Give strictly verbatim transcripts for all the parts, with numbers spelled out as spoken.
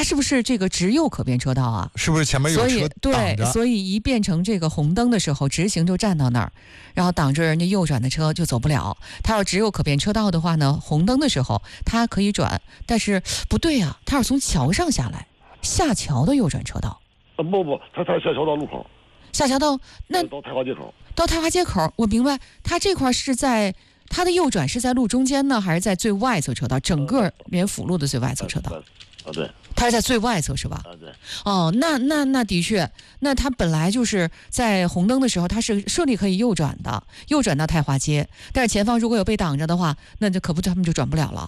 它是不是这个直右可变车道啊？ 是不是前面有车所以对，所以一变成这个红灯的时候，直行就站到那儿，然后挡着人家右转的车就走不了。它要直右可变车道的话呢，红灯的时候它可以转，但是不对啊，它是从桥上下来，下桥的右转车道。 啊不不，它它下桥到路口。 下桥到那到太华街口。 到太华街口，我明白，它这块是在。它的右转是在路中间呢，还是在最外侧车道？整个连辅路的最外侧车道？ 啊，对， 它是在最外侧是吧？ 啊，对。 哦，那那那的确，那它本来就是在红灯的时候，它是顺利可以右转的，右转到太华街。但是前方如果有被挡着的话，那就可不，他们就转不了了。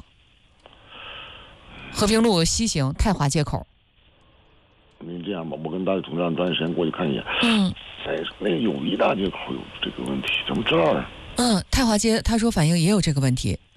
和平路西行太华街口。 您这样吧，我跟大家同志让抓紧时间过去看一眼。 嗯。 在那个友谊大街口有这个问题，怎么这儿？ 嗯，太华街他说反映也有这个问题。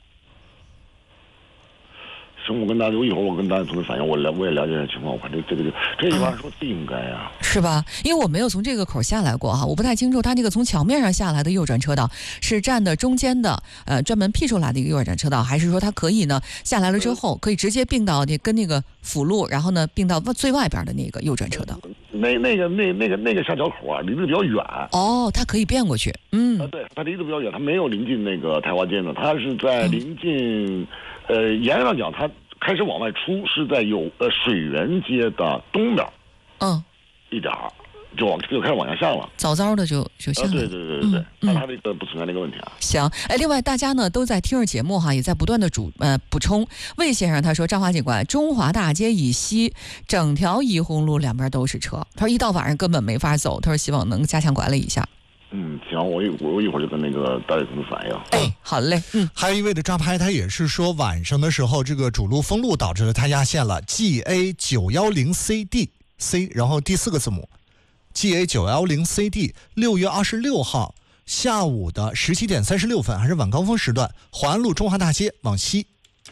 行，我跟大家，一会儿我跟大家同志反映，我了我也了解一下情况。我看这这个这句话说不应该啊， 是吧？因为我没有从这个口下来过哈，我不太清楚他那个从桥面上下来的右转车道是站的中间的，呃，专门辟出来的一个右转车道，还是说它可以呢下来了之后可以直接并到那跟那个辅路，然后呢并到最外边的那个右转车道？ 那那个那那个那个下桥口啊，离得比较远。 哦，它可以变过去。嗯， 啊，对，它离得比较远，它没有临近那个太华街呢，它是在临近，嗯、呃，沿上讲，它开始往外出是在有呃水源街的东边， 嗯， 一点儿就往就开始往下下了， 早早的就就下了。 啊，对对对对对， 嗯， 它这个不存在那个问题啊。 行，哎，另外大家呢都在听着节目哈，也在不断的主呃补充。魏先生他说，张华警官，中华大街以西整条怡红路两边都是车，他说一到晚上根本没法走，他说希望能加强管理一下。 嗯，行，我一我一会儿就跟那个大理同志反映。 哎，好嘞。嗯， 还有一位的抓拍，他也是说晚上的时候，这个主路封路导致了他压线了 ，G A 九一零 C D C， 然后第四个字母 G A 九一零 C D， 六月二十六号下午的十七点三十六分，还是晚高峰时段，淮安路中华大街往西。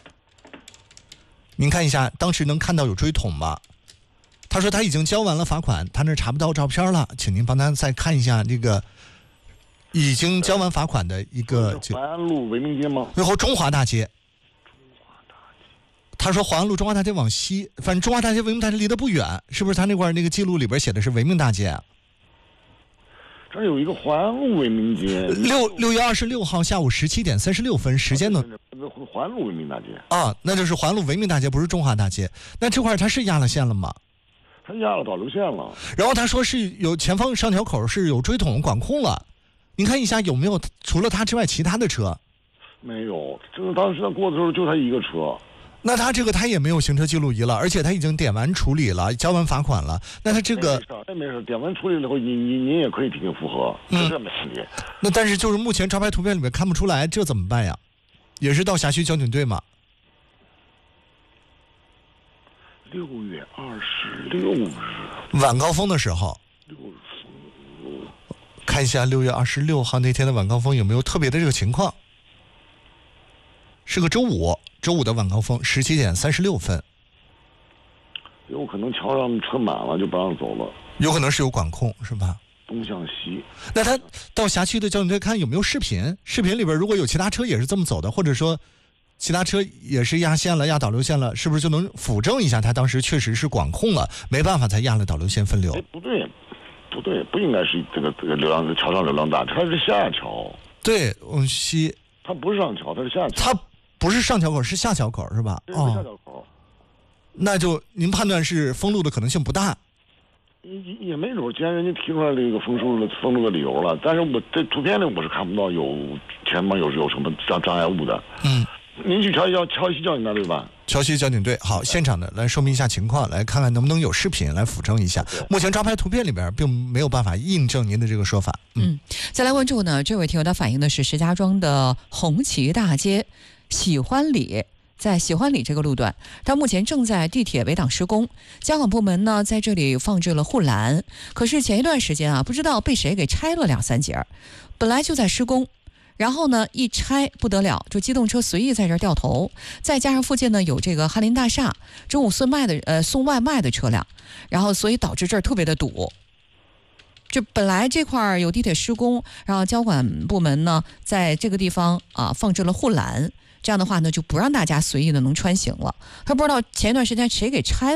您看一下，当时能看到有追桶吗？他说他已经交完了罚款，他那查不到照片了，请您帮他再看一下这个。已经交完罚款的一个淮安路维明街吗？ 然后中华大街。他说淮安路中华大街往西，反正中华大街维明大街离得不远，是不是？他那块那个记录里边写的是维明大街啊？ 这有一个淮安路维明街。 六六月二十六号下午十七点三十六分，时间呢？ 淮安路维明大街啊，那就是淮安路维明大街，不是中华大街。那这块他是压了线了吗？ 他压了导流线了。 然后他说是有前方上桥口是有追桶管控了。您看一下有没有除了他之外其他的车？ 没有，这个当时他过的时候就他一个车。 那他这个他也没有行车记录仪了，而且他已经点完处理了，交完罚款了。那他这个那没事，点完处理了后，您您您也可以提醒复核， 嗯， 这没问题。 那但是就是目前抓拍图片里面看不出来，这怎么办呀？也是到辖区交警队吗？ 六月二十六日晚高峰的时候。看一下六月二十六号那天的晚高峰有没有特别的这个情况？是个周五，周五的晚高峰，十七点三十六分。 有可能桥上车满了就不让走了， 有可能是有管控，是吧？ 东向西。 那他到辖区的交警队看有没有视频？视频里边如果有其他车也是这么走的，或者说其他车也是压线了、压导流线了，是不是就能辅证一下他当时确实是管控了，没办法才压了导流线分流？ 哎，不对。不对，不应该是这个这个流量桥上流量大，它是下桥。 对，往西。 它不是上桥，它是下桥。 它不是上桥口，是下桥口，是吧？ 对，是下桥口。哦， 那就您判断是封路的可能性不大。 也也没准，既然人家提出来这个封路的封路的理由了，但是我这图片里我是看不到有前方有有什么障障碍物的。 嗯。 您去桥西桥西交警大队吧。 桥西交警队，好，现场的来说明一下情况，来看看能不能有视频来辅证一下。目前抓拍图片里边并没有办法印证您的这个说法。 嗯，嗯再来关注呢，这位听友他反映的是石家庄的红旗大街喜欢里。在喜欢里这个路段，它目前正在地铁围挡施工，交管部门呢在这里放置了护栏。可是前一段时间啊，不知道被谁给拆了两三节，本来就在施工。然后呢，一拆不得了，就机动车随意在这儿掉头，再加上附近呢有这个翰林大厦，中午送卖的呃送外卖的车辆，然后所以导致这儿特别的堵。就本来这块儿有地铁施工，然后交管部门呢在这个地方啊放置了护栏，这样的话呢就不让大家随意的能穿行了。他不知道前一段时间谁给拆